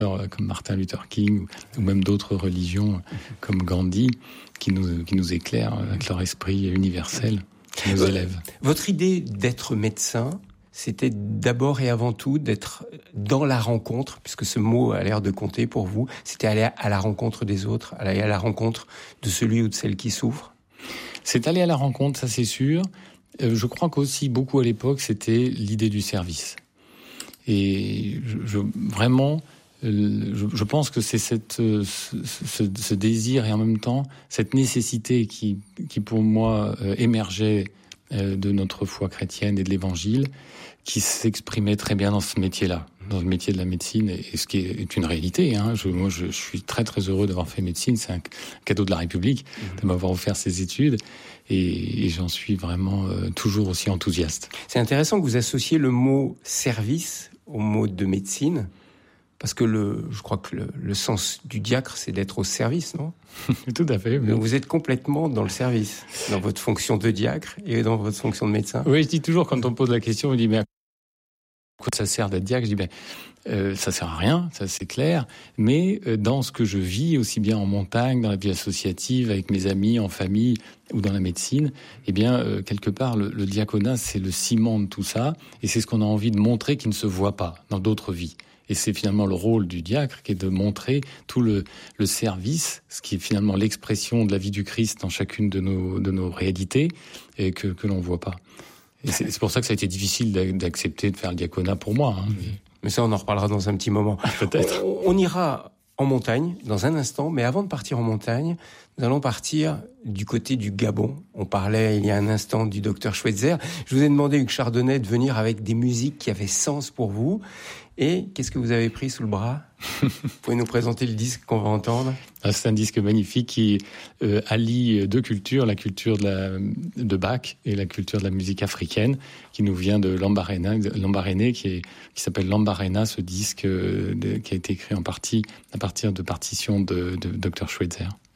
comme Martin Luther King ou même d'autres religions comme Gandhi qui nous éclairent avec leur esprit universel, qui nous élève. Votre idée d'être médecin, c'était d'abord et avant tout d'être dans la rencontre, puisque ce mot a l'air de compter pour vous, c'était aller à la rencontre des autres, aller à la rencontre de celui ou de celle qui souffre. C'est aller à la rencontre, ça c'est sûr. Je crois qu'aussi beaucoup à l'époque, c'était l'idée du service. Et vraiment, je pense que c'est ce désir et en même temps cette nécessité qui pour moi émergeait de notre foi chrétienne et de l'Évangile, qui s'exprimait très bien dans ce métier-là, dans le métier de la médecine, et ce qui est une réalité. Moi, je suis très très heureux d'avoir fait médecine. C'est un cadeau de la République de m'avoir offert ces études, et j'en suis vraiment toujours aussi enthousiaste. C'est intéressant que vous associez le mot service au mot de médecine. Parce que je crois que le sens du diacre, c'est d'être au service, non ? Tout à fait. Donc vous êtes complètement dans le service, dans votre fonction de diacre et dans votre fonction de médecin. Oui, je dis toujours, quand on me pose la question, on me dit, mais à quoi ça sert d'être diacre ? Je dis, ça sert à rien, ça c'est clair, mais dans ce que je vis, aussi bien en montagne, dans la vie associative, avec mes amis, en famille ou dans la médecine, eh bien, quelque part, le diaconat, c'est le ciment de tout ça, et c'est ce qu'on a envie de montrer qui ne se voit pas dans d'autres vies. Et c'est finalement le rôle du diacre qui est de montrer tout le service, ce qui est finalement l'expression de la vie du Christ dans chacune de nos réalités, et que l'on ne voit pas. Et c'est pour ça que ça a été difficile d'accepter de faire le diaconat pour moi. Mais ça, on en reparlera dans un petit moment. Peut-être. On ira en montagne dans un instant, mais avant de partir en montagne, nous allons partir du côté du Gabon. On parlait il y a un instant du docteur Schweitzer. Je vous ai demandé, Hugues Chardonnay, de venir avec des musiques qui avaient sens pour vous. Et qu'est-ce que vous avez pris sous le bras ? Vous pouvez nous présenter le disque qu'on va entendre ? C'est un disque magnifique qui allie deux cultures, la culture de Bach et la culture de la musique africaine, qui nous vient de Lambaréné, qui s'appelle Lambaréna, ce disque qui a été écrit en partie à partir de partitions de Dr Schweitzer.